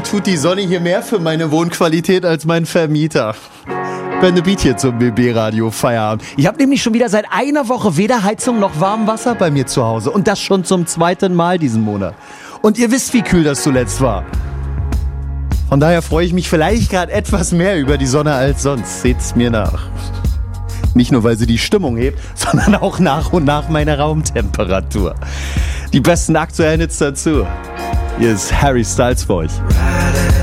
irgendwie tut die Sonne hier mehr für meine Wohnqualität als mein Vermieter. Bände Beat hier zum BB-Radio Feierabend. Ich habe nämlich schon wieder seit einer Woche weder Heizung noch warmes Wasser bei mir zu Hause. Und das schon zum 2. Mal diesen Monat. Und ihr wisst, wie kühl das zuletzt war. Von daher freue ich mich vielleicht gerade etwas mehr über die Sonne als sonst. Seht's mir nach. Nicht nur, weil sie die Stimmung hebt, sondern auch nach und nach meine Raumtemperatur. Die besten aktuellen Hits dazu. Hier ist Harry Styles für euch.